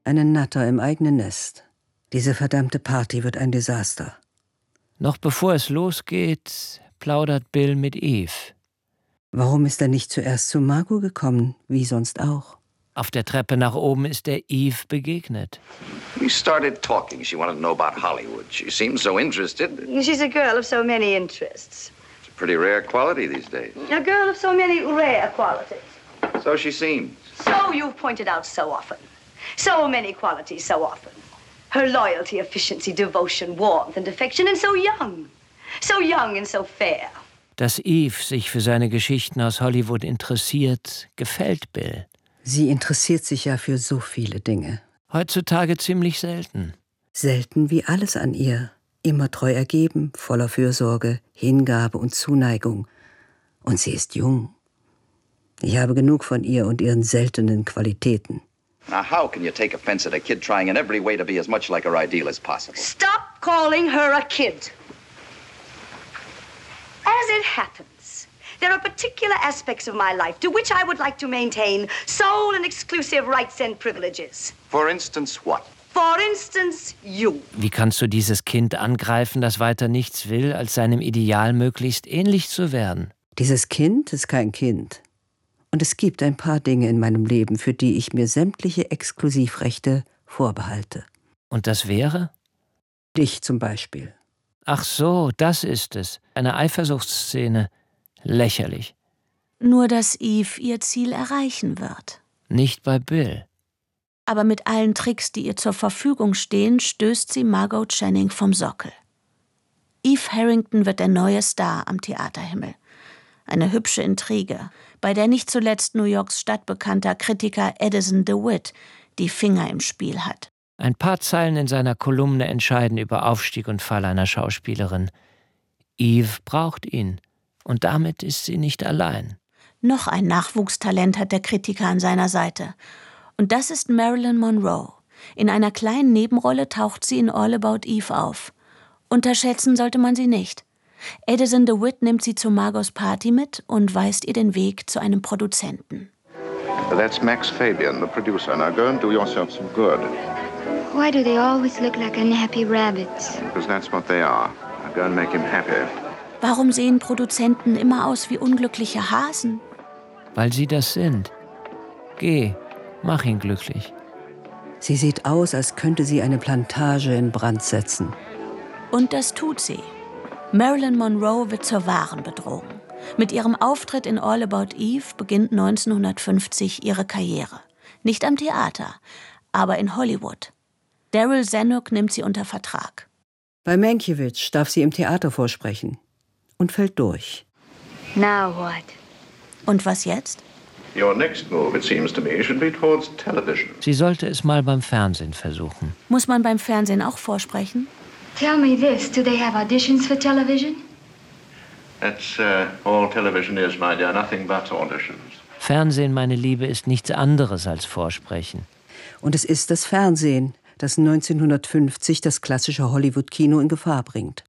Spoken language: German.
Eine Natter im eigenen Nest. Diese verdammte Party wird ein Desaster. Noch bevor es losgeht, plaudert Bill mit Eve. Warum ist er nicht zuerst zu Margot gekommen, wie sonst auch? Auf der Treppe nach oben ist er Eve begegnet. We started talking. She wanted to know about Hollywood. She seems so interested. She's a girl of so many interests. It's a pretty rare quality these days. A girl of so many rare qualities. So she seems. So you've pointed out so often. So many qualities so often. Her loyalty, efficiency, devotion, warmth and affection, and so young. So young and so fair. Dass Eve sich für seine Geschichten aus Hollywood interessiert, gefällt Bill. Sie interessiert sich ja für so viele Dinge. Heutzutage ziemlich selten. Selten wie alles an ihr. Immer treu ergeben, voller Fürsorge, Hingabe und Zuneigung. Und sie ist jung. Ich habe genug von ihr und ihren seltenen Qualitäten. Now, how can you take offense at a kid trying in every way to be as much like her ideal as possible? Stop calling her a kid. As it happens, there are particular aspects of my life to which I would like to maintain sole and exclusive rights and privileges. For instance, what? For instance, you. Wie kannst du dieses Kind angreifen, das weiter nichts will, als seinem Ideal möglichst ähnlich zu werden? Dieses Kind ist kein Kind. Und es gibt ein paar Dinge in meinem Leben, für die ich mir sämtliche Exklusivrechte vorbehalte. Und das wäre? Dich zum Beispiel. Ach so, das ist es. Eine Eifersuchtsszene. Lächerlich. Nur, dass Eve ihr Ziel erreichen wird. Nicht bei Bill. Aber mit allen Tricks, die ihr zur Verfügung stehen, stößt sie Margot Channing vom Sockel. Eve Harrington wird der neue Star am Theaterhimmel. Eine hübsche Intrige, bei der nicht zuletzt New Yorks stadtbekannter Kritiker Addison DeWitt die Finger im Spiel hat. Ein paar Zeilen in seiner Kolumne entscheiden über Aufstieg und Fall einer Schauspielerin. Eve braucht ihn. Und damit ist sie nicht allein. Noch ein Nachwuchstalent hat der Kritiker an seiner Seite. Und das ist Marilyn Monroe. In einer kleinen Nebenrolle taucht sie in All About Eve auf. Unterschätzen sollte man sie nicht. Addison DeWitt nimmt sie zu Margots Party mit und weist ihr den Weg zu einem Produzenten. That's Max Fabian, the producer. Now go and do yourself some good. Why do they always look like unhappy rabbits? Because that's what they are. Now go and make him happy. Warum sehen Produzenten immer aus wie unglückliche Hasen? Weil sie das sind. Geh, mach ihn glücklich. Sie sieht aus, als könnte sie eine Plantage in Brand setzen. Und das tut sie. Marilyn Monroe wird zur wahren Bedrohung. Mit ihrem Auftritt in All About Eve beginnt 1950 ihre Karriere. Nicht am Theater, aber in Hollywood. Daryl Zanuck nimmt sie unter Vertrag. Bei Mankiewicz darf sie im Theater vorsprechen. Und fällt durch. Now what? Und was jetzt? Your next move, it seems to me, should be towards television. Sie sollte es mal beim Fernsehen versuchen. Muss man beim Fernsehen auch vorsprechen? Tell me this, do they have auditions for television? That's all television is, my dear, nothing but auditions. Fernsehen, meine Liebe, ist nichts anderes als Vorsprechen. Und es ist das Fernsehen, das 1950 das klassische Hollywood-Kino in Gefahr bringt.